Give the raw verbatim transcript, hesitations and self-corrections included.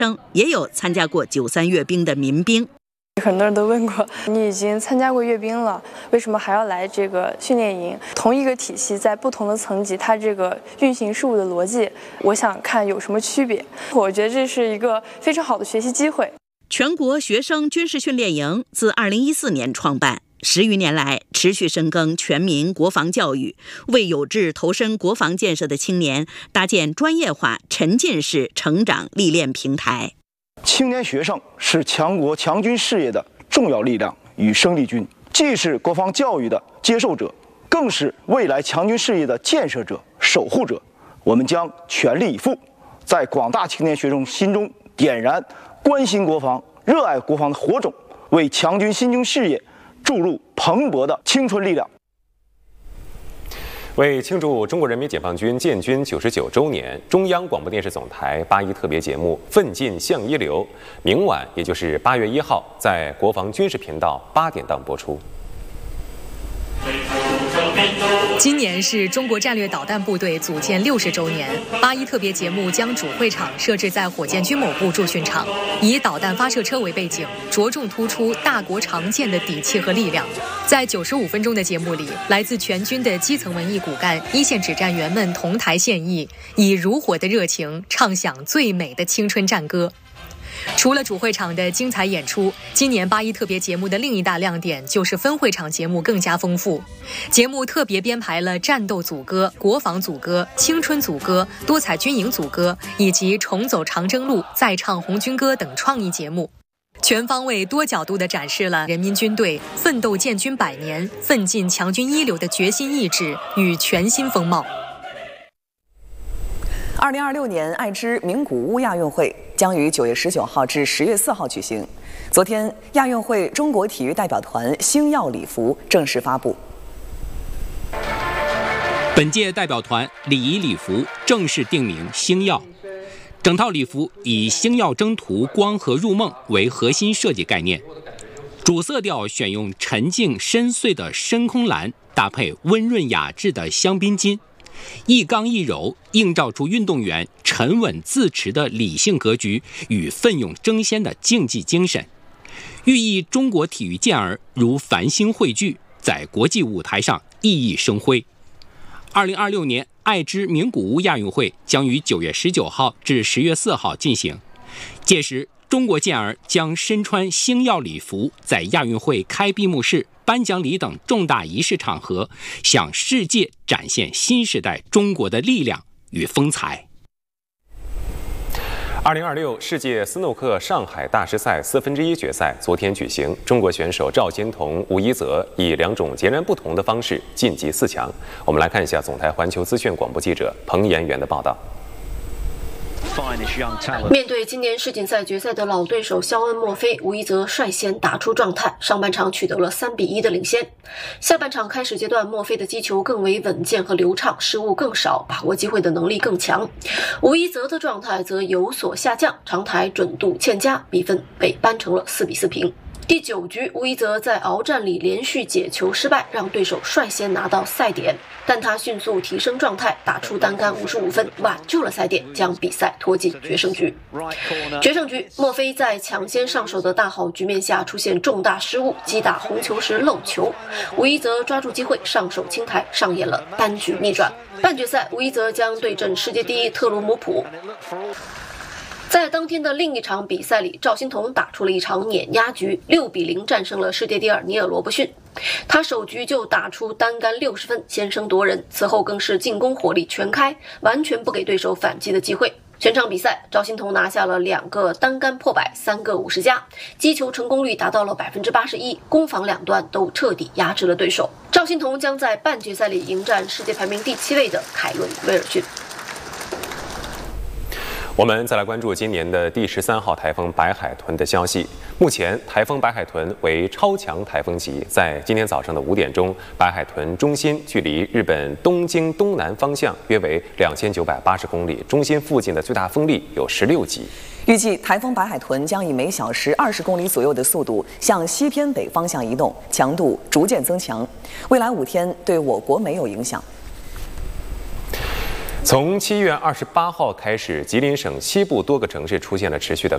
生，也有参加过九三阅兵的民兵。 很多人都问过，你已经参加过阅兵了，为什么还要来这个训练营？同一个体系，在不同的层级，它这个运行事务的逻辑，我想看有什么区别。我觉得这是一个非常好的学习机会。 全国学生军事训练营自二零一四年创办，十余年来持续深耕全民国防教育，为有志投身国防建设的青年搭建专业化沉浸式成长历练平台。 青年学生是强国强军事业的重要力量与生力军，既是国防教育的接受者，更是未来强军事业的建设者、守护者。我们将全力以赴，在广大青年学生心中点燃关心国防、热爱国防的火种，为强军新军事业注入蓬勃的青春力量。 为庆祝中国人民解放军建军九十九周年，中央广播电视总台八一特别节目《奋进向一流》，明晚也就是八月一号，在国防军事频道八点档播出。 今年是中国战略导弹部队组建六十周年，八一特别节目将主会场设置在火箭军某部驻训场，以导弹发射车为背景，着重突出大国常见的底气和力量。在九十五分钟的节目里，来自全军的基层文艺骨干、一线指战员们同台献艺，以如火的热情唱响最美的青春战歌。除了主会场的精彩演出，今年八一特别节目的另一大亮点就是分会场节目更加丰富。节目特别编排了战斗组歌、国防组歌、青春组歌、多彩军营组歌，以及重走长征路、再唱红军歌等创意节目，全方位多角度地展示了人民军队奋斗建军百年、奋进强军一流的决心意志与全新风貌。 二零二六年爱知名古屋亚运会将于九月十九号至十月四号举行。昨天，亚运会中国体育代表团星耀礼服正式发布。 本届代表团礼仪礼服正式定名星耀，整套礼服以星耀征途光和入梦为核心设计概念，主色调选用沉静深邃的深空蓝，搭配温润雅致的香槟金。一刚一柔，映照出运动员沉稳自持的理性格局与奋勇争先的竞技精神，寓意中国体育健儿如繁星汇聚，在国际舞台上熠熠生辉。二零二六年爱知名古屋亚运会将于九月十九号至十月四号进行，届时中国健儿将身穿星耀礼服，在亚运会开闭幕式、颁奖礼等重大仪式场合，向世界展现新时代中国的力量与风采。 二零二六世界斯诺克上海大师赛四分之一决赛昨天举行，中国选手赵金童、吴一泽以两种截然不同的方式晋级四强。我们来看一下总台环球资讯广播记者彭延元的报道。 面对今年世锦赛决赛的老对手肖恩·墨菲，吴一泽率先打出状态，上半场取得了三比一的领先。下半场开始阶段，墨菲的击球更为稳健和流畅，失误更少，把握机会的能力更强。吴一泽的状态则有所下降，长台准度欠佳，比分被扳成了四比四平。第九局，吴一泽在鏖战里连续解球失败，让对手率先拿到赛点，但他迅速提升状态，打出单杆五十五分，挽救了赛点，将比赛拖进决胜局。决胜局，墨菲在抢先上手的大好局面下出现重大失误，击打红球时漏球，吴一泽抓住机会上手清台，上演了单局逆转。半决赛，吴一泽将对阵世界第一特鲁姆普。在当天的另一场比赛里，赵心童打出了一场碾压局，六比零战胜了世界第二尼尔罗伯逊。他首局就打出单杆六十分，先声夺人，此后更是进攻火力全开，完全不给对手反击的机会。全场比赛，赵心童拿下了两个单杆破百，三个五十加，击球成功率达到了百分之八十一，攻防两端都彻底压制了对手。赵心童将在半决赛里迎战世界排名第七位的凯伦威尔逊。 我们再来关注今年的第十三号台风白海豚的消息。目前，台风白海豚为超强台风级，在今天早上的五点钟，白海豚中心距离日本东京东南方向约为两千九百八十公里，中心附近的最大风力有十六级。 预计台风白海豚将以每小时二十公里左右的速度向西偏北方向移动，强度逐渐增强。未来五天对我国没有影响。 从七月二十八号开始，吉林省西部多个城市出现了持续的